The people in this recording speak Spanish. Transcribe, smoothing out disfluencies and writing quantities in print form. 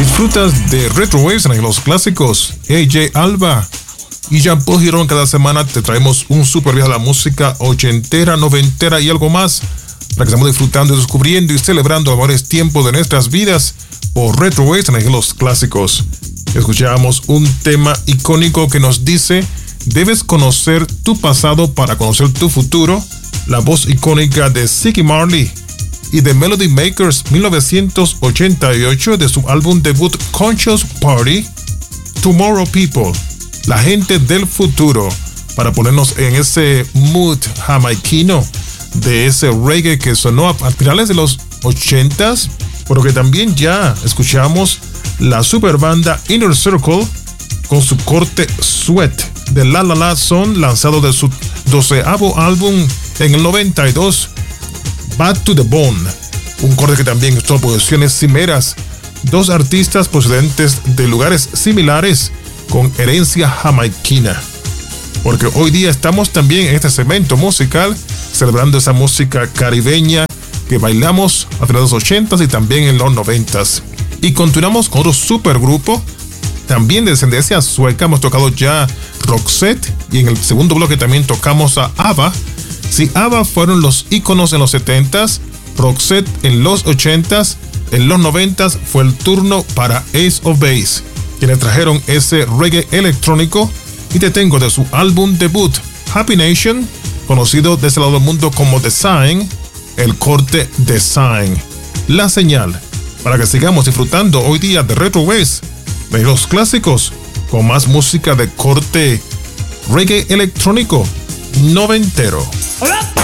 Disfrutas de Retro Waves en los clásicos. AJ Alba y Jean-Paul Girón. Cada semana te traemos un super viaje a la música ochentera, noventera y algo más, para que estamos disfrutando, descubriendo y celebrando los mejores tiempos de nuestras vidas por Retro Waves en los clásicos. Escuchábamos un tema icónico que nos dice: debes conocer tu pasado para conocer tu futuro. La voz icónica de Ziggy Marley y de Melody Makers, 1988, de su álbum debut Conscious Party. Tomorrow People, la gente del futuro, para ponernos en ese mood jamaiquino de ese reggae que sonó a finales de los 80s, pero que también ya escuchamos la super banda Inner Circle con su corte Sweat de La La La Son, lanzado de su 12avo álbum en el 92, Bad to the Bone, un corte que también tuvo producciones cimeras, dos artistas procedentes de lugares similares con herencia jamaiquina, porque hoy día estamos también en este segmento musical celebrando esa música caribeña que bailamos a finales de los 80s y también en los 90s. Y continuamos con otro supergrupo, también de descendencia sueca. Hemos tocado ya Roxette y en el segundo bloque también tocamos a ABBA. Si ABBA fueron los íconos en los 70s, Roxette en los 80s, en los 90s fue el turno para Ace of Base, quienes trajeron ese reggae electrónico. Y te tengo de su álbum debut Happy Nation, conocido de este lado del mundo como The Sign, el corte The Sign, la señal, para que sigamos disfrutando hoy día de Retro Waves, de los clásicos, con más música de corte reggae electrónico noventero.